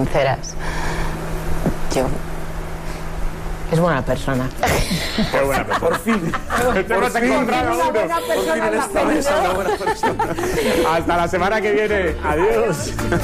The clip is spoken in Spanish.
sinceras. Yo... Es buena persona. Qué buena persona. Por fin. Te hemos encontrado Una uno. buena persona en la peli, ¿no? Hasta la semana que viene. Adiós.